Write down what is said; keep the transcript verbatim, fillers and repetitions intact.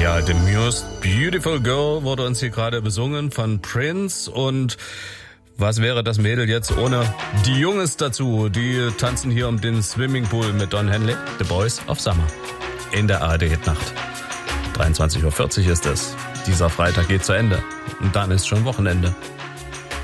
Ja, The Muse, Beautiful Girl wurde uns hier gerade besungen von Prince. Und was wäre das Mädel jetzt ohne die Jungs dazu? Die tanzen hier um den Swimmingpool mit Don Henley, The Boys of Summer, in der A R D-Hitnacht. dreiundzwanzig Uhr vierzig ist es. Dieser Freitag geht zu Ende und dann ist schon Wochenende.